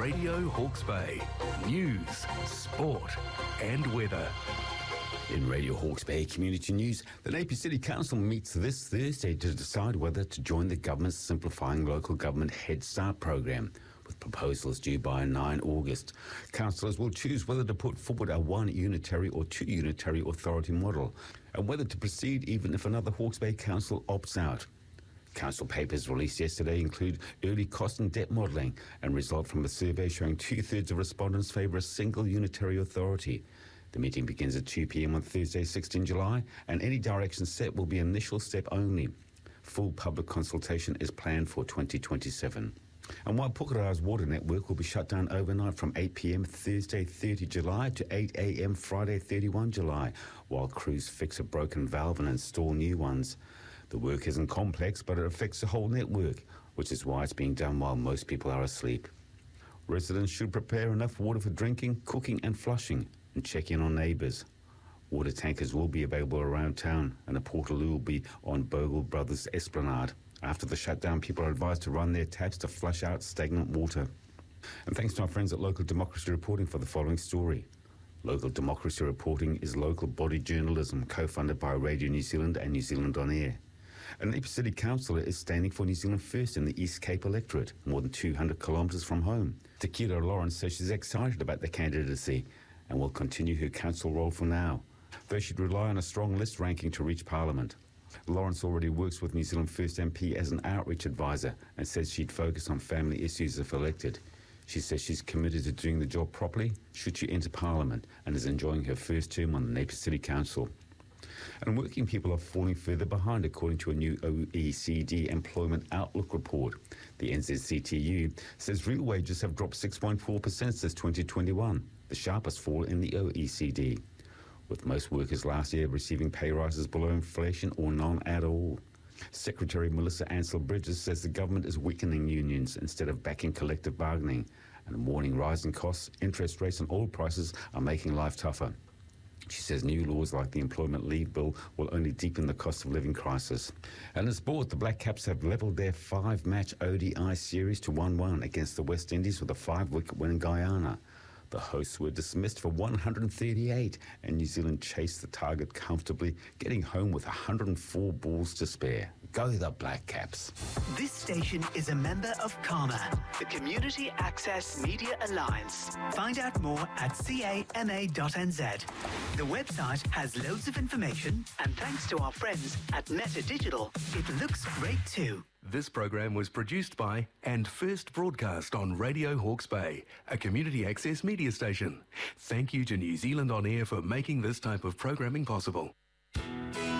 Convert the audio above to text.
Radio Hawke's Bay. News, sport and weather. In Radio Hawke's Bay Community News, the Napier City Council meets this Thursday to decide whether to join the government's Simplifying Local Government Head Start programme, with proposals due by 9 August. Councillors will choose whether to put forward a one unitary or two unitary authority model, and whether to proceed even if another Hawke's Bay council opts out. Council papers released yesterday include early cost and debt modelling and result from a survey showing 2/3 of respondents favour a single unitary authority. The meeting begins at 2 p.m. on Thursday, 16 July, and any direction set will be initial step only. Full public consultation is planned for 2027. And while Pukere's water network will be shut down overnight from 8 p.m. Thursday 30 July to 8 a.m. Friday 31 July, while crews fix a broken valve and install new ones. The work isn't complex, but it affects the whole network, which is why it's being done while most people are asleep. Residents should prepare enough water for drinking, cooking and flushing, and check in on neighbours. Water tankers will be available around town, and a portaloo will be on Bogle Brothers Esplanade. After the shutdown, people are advised to run their taps to flush out stagnant water. And thanks to our friends at Local Democracy Reporting for the following story. Local Democracy Reporting is local body journalism co-funded by Radio New Zealand and New Zealand On Air. A Napier City councillor is standing for New Zealand First in the East Cape electorate, more than 200 kilometres from home. Takira Lawrence says she's excited about the candidacy and will continue her council role for now, though she'd rely on a strong list ranking to reach Parliament. Lawrence already works with New Zealand First MP as an outreach advisor and says she'd focus on family issues if elected. She says she's committed to doing the job properly should she enter Parliament and is enjoying her first term on the Napier City Council. And working people are falling further behind according to a new OECD Employment Outlook report. The NZCTU says real wages have dropped 6.4% since 2021, the sharpest fall in the OECD, with most workers last year receiving pay rises below inflation or none at all. Secretary Melissa Ansell-Bridges says the government is weakening unions instead of backing collective bargaining, and warning rising costs, interest rates and oil prices are making life tougher. She says new laws like the Employment Leave Bill will only deepen the cost of living crisis. And in sport, the Black Caps have levelled their 5-match ODI series to 1-1 against the West Indies with a 5-wicket win in Guyana. The hosts were dismissed for 138, and New Zealand chased the target comfortably, getting home with 104 balls to spare. Go the Black Caps. This station is a member of CAMA, the Community Access Media Alliance. Find out more at cama.nz. The website has loads of information, and thanks to our friends at Meta Digital, it looks great too. This program was produced by and first broadcast on Radio Hawke's Bay, a community access media station. Thank you to New Zealand On Air for making this type of programming possible.